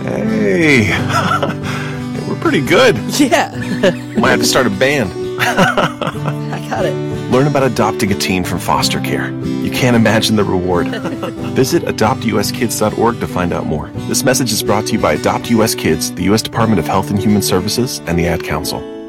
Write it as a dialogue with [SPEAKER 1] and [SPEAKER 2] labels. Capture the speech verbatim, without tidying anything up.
[SPEAKER 1] Hey, we're pretty good.
[SPEAKER 2] Yeah.
[SPEAKER 1] Might have to start a band.
[SPEAKER 2] I got it.
[SPEAKER 1] Learn about adopting a teen from foster care. You can't imagine the reward. Visit adopt u s kids dot org to find out more. This message is brought to you by Adopt U S Kids, the U S Department of Health and Human Services, and the Ad Council.